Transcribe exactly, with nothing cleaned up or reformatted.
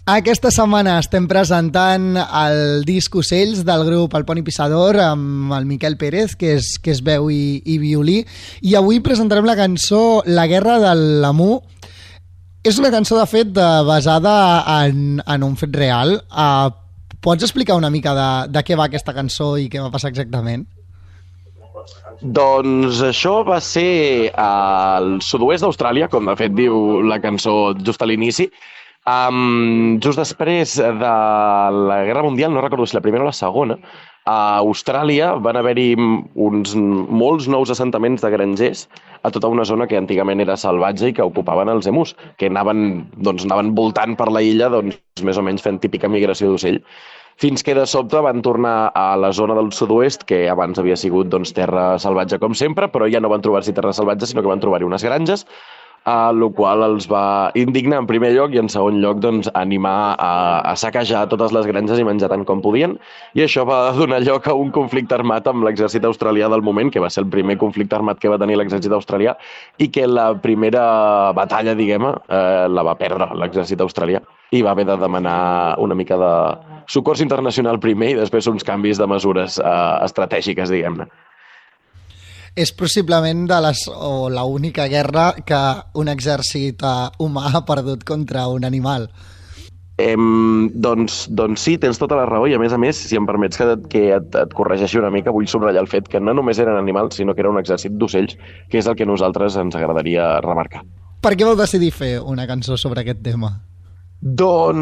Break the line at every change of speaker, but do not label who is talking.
Aquesta setmana estem presentant el disc Ocells del grup El Poni Pissador amb el Miquel Pérez, que és, que és veu i, i violí, i avui presentarem la cançó La guerra de l'Amú. És una cançó, de fet, de, basada en, en un fet real. Uh, pots explicar una mica de, de què va aquesta cançó i què va passar exactament?
Doncs això va ser al sud-oest d'Austràlia, com de fet diu la cançó just a l'inici. Um, just després de la Guerra Mundial, no recordo si la primera o la segona, a Austràlia van haver-hi uns molts nous assentaments de grangers a tota una zona que antigament era salvatge i que ocupaven els emus, que anaven, doncs, anaven voltant per la illa, doncs, més o menys fent típica migració d'ocell, fins que de sobte van tornar a la zona del sud-oest, que abans havia sigut doncs, terra salvatge com sempre, però ja no van trobar-s'hi terra salvatge, sinó que van trobar-hi unes granges, a la qual els va indignar en primer lloc i en segon lloc doncs, animar a, a saquejar totes les granges i menjar tant com podien, i això va donar lloc a un conflicte armat amb l'exèrcit australià del moment, que va ser el primer conflicte armat que va tenir l'exèrcit australià i que la primera batalla, diguem-ne, eh, la va perdre l'exèrcit australià i va haver de demanar una mica de socors internacional primer i després uns canvis de mesures eh, estratègiques, diguem-ne.
És possiblement de les, o la única guerra que un exèrcit uh, humà ha perdut contra un animal.
Em, doncs, doncs sí, tens tota la raó i a més a més, si em permets que, que et, et corregeixi una mica, vull subratllar el fet que no només eren animals, sinó que era un exèrcit d'ocells, que és el que a nosaltres ens agradaria remarcar.
Per què vau decidir fer una cançó sobre aquest tema?
Doncs